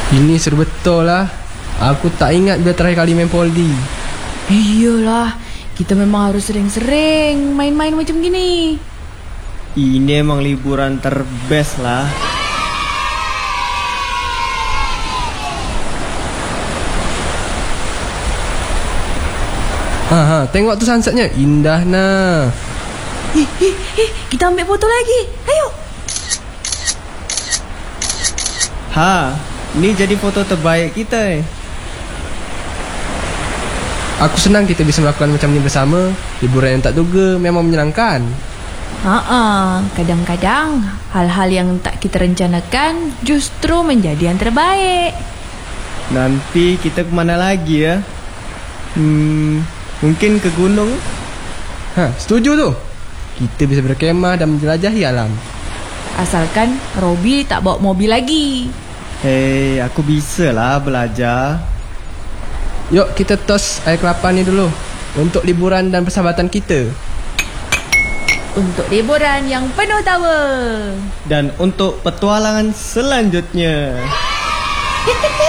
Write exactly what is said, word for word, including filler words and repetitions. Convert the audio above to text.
Ini seru betul lah. Aku tak ingat bila terakhir kali main Poldi. Iyalah, kita memang harus sering-sering main-main macam gini. Ini emang liburan terbest lah. Ha, ha, tengok tu sunsetnya, indah nah. Eh, eh, eh, kita ambil foto lagi. Ayo. Ha, ni jadi foto terbaik kita eh. Aku senang kita bisa melakukan macam ni bersama. Liburan yang tak duga memang menyenangkan. Ha-ha, kadang-kadang hal-hal yang tak kita rencanakan justru menjadi yang terbaik. Nanti kita kemana lagi ya? Hmm, mungkin ke gunung. Ha, setuju tu. Kita bisa berkemah dan menjelajahi alam. Asalkan Robi tak bawa mobil lagi. Hei, aku bisa lah belajar. Yuk kita tos air kelapa ni dulu untuk liburan dan persahabatan kita. Untuk liburan yang penuh tawa. Dan untuk petualangan selanjutnya.